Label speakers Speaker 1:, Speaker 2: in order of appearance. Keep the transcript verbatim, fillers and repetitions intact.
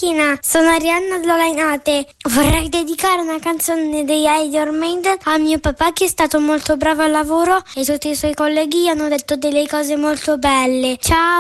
Speaker 1: macchina. Sono Arianna Dolainate. Vorrei dedicare una canzone dei Iron Maiden a mio papà, che è stato molto bravo al lavoro, e tutti i suoi colleghi hanno detto delle cose molto belle. Ciao!